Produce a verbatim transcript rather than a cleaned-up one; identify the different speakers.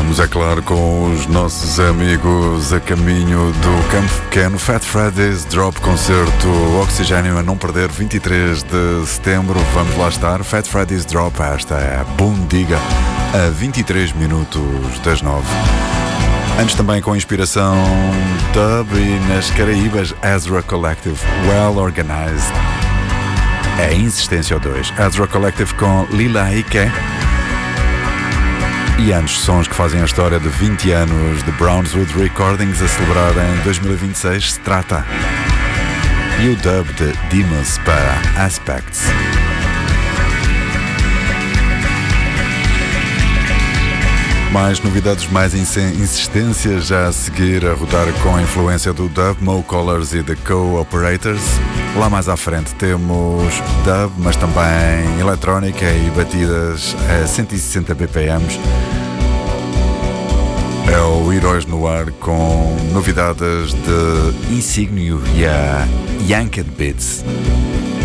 Speaker 1: Vamos, é claro, com os nossos amigos a caminho do Campo Pequeno. Fat Freddy's Drop, concerto Oxigênio a não perder, vinte e três de setembro. Vamos lá estar. Fat Freddy's Drop, esta é a Bundiga, a vinte e três minutos das nove. Antes também com inspiração dub e nas Caraíbas, Ezra Collective, Well Organized. É Insistência dois. Ezra Collective com Lila Ike. E antes, sons que fazem a história de vinte anos de Brownswood Recordings a celebrar em dois mil e vinte e seis, Strata. E o dub de Dimos para Aspects. Mais novidades, mais insistência já a seguir, a rodar com a influência do dub, Mo Colors e The Co-Operators. Lá mais à frente temos dub, mas também eletrónica e batidas a cento e sessenta B P Ms. É o Heróis no Ar com novidades de Insignio e a Yanked Beats.